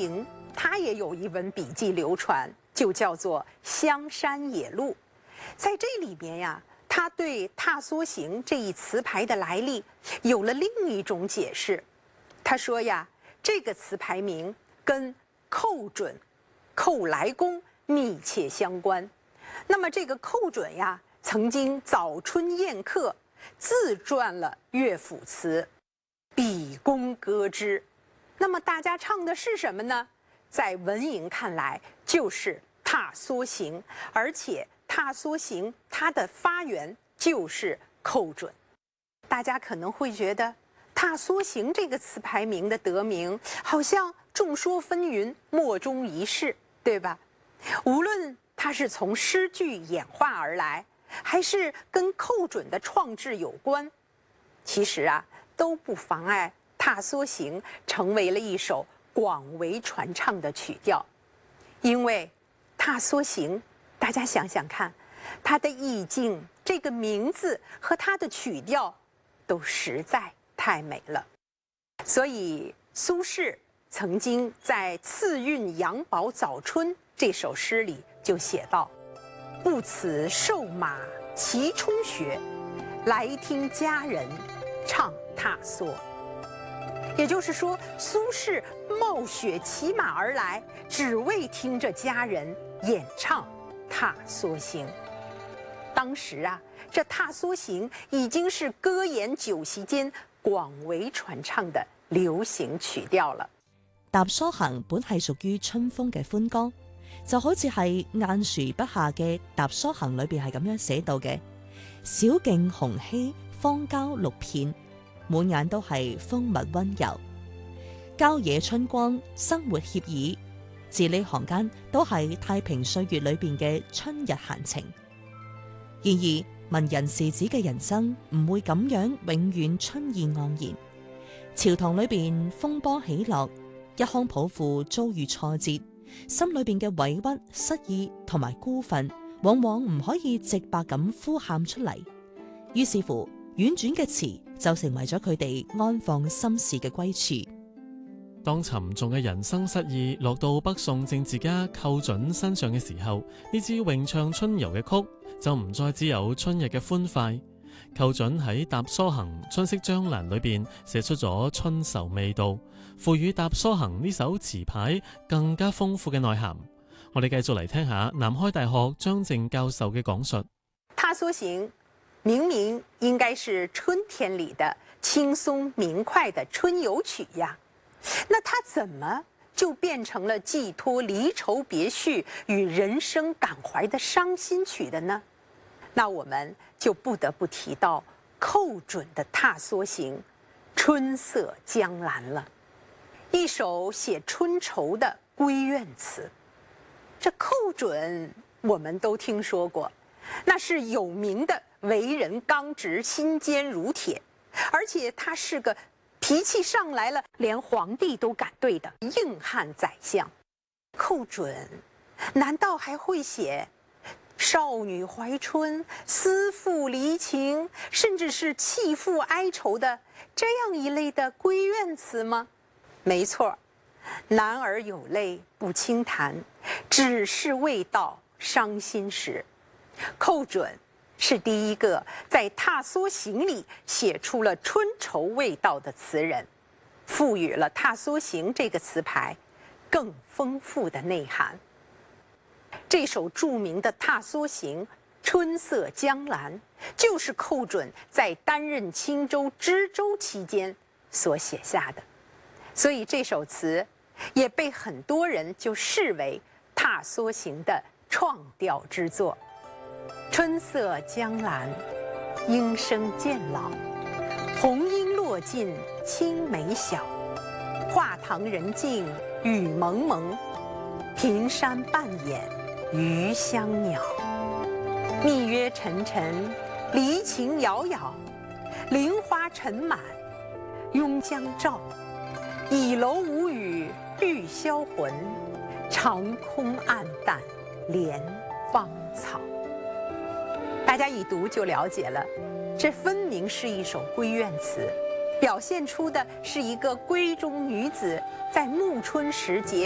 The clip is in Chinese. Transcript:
营他也有一本笔记流传，就叫做《香山野录》。在这里边呀，他对踏梭行这一词牌的来历有了另一种解释。他说呀，这个词牌名跟寇准、寇来公密切相关。那么这个寇准呀，曾经早春宴客，自撰了乐府词，比公歌之。那么大家唱的是什么呢？在文营看来，就是踏梭行，而且踏梭行它的发源就是寇准。大家可能会觉得踏梭行这个词牌名的得名好像众说纷纭，莫衷一是，对吧？无论它是从诗句演化而来，还是跟寇准的创制有关，其实啊都不妨碍踏梭行成为了一首广为传唱的曲调。因为踏梭行，大家想想看，它的意境、这个名字和它的曲调都实在太美了。所以苏轼曾经在《次韵杨宝早春》这首诗里就写道：不辞瘦马骑冲雪，来听佳人唱踏梭。也就是说，苏轼冒雪骑马而来，只为听着佳人演唱踏梭行。当时啊，这踏梭行已经是歌筵酒席間廣為傳唱的流行曲調了。 踏梭行本係屬於春風嘅歡歌，就好似係雁樹筆下嘅踏梭行裏邊係咁樣寫到嘅：小徑紅稀，荒郊綠片，滿眼都係風物溫柔，郊野春光，生活愜意。字裏行間都係太平歲月裏邊嘅春日閒情。然而，文人士子嘅人生唔會咁樣永遠春意盎然。朝堂裏邊風波起落，一腔抱負遭遇挫折，心裏邊嘅委屈、失意同埋孤憤，往往唔可以直白咁呼喊出嚟。於是乎，婉轉嘅詞就成為咗佢哋安放心事嘅歸處。 當沉重嘅人生失意落到北宋政治家寇準身上嘅時候，呢支詠唱春遊嘅曲就唔再只有春日嘅歡快。寇準喺《踏梭行·春色將蘭》裏邊寫出咗春愁味道，賦予《踏梭行》呢首詞牌更加豐富嘅內涵。我哋繼續嚟聽下南開大學張正教授嘅講述。 踏梭行明明應該是春天裡的輕鬆明快的春遊曲呀，那它怎麼就變成了寄託離愁別緒與人生感懷的傷心曲的呢？那我們就不得不提到寇準的《踏梭行·春色將蘭》了，一首寫春愁的閨怨詞。這寇準我們都聽說過，那是有名的為人剛直、心堅如鐵，而且他是個脾氣上來了連皇帝都敢對的硬漢宰相。寇準難道還會寫少女懷春、思婦離情，甚至是棄婦哀愁的這樣一類的閨怨詞嗎？沒錯，男兒有淚不輕彈，只是未到傷心時。寇準是第一個在《踏梭行》裡寫出了春愁味道的詞人，賦予了《踏梭行》這個詞牌更豐富的內涵。這首著名的《踏梭行·春色將蘭》就是寇準在擔任青州知州期間所寫下的，所以這首詞也被很多人就視為《踏梭行》的創調之作。春色將蘭，鶯聲漸老，紅英落盡青梅曉。畫堂人靜雨濛濛，平山半掩餘香鳥。密約沉沉，離情杳杳，菱花塵滿，擁將照。倚樓無語欲銷魂，長空暗淡蓮芳草。大家一讀就了解了，這分明是一首閨怨詞，表現出的是一個閨中女子在暮春時節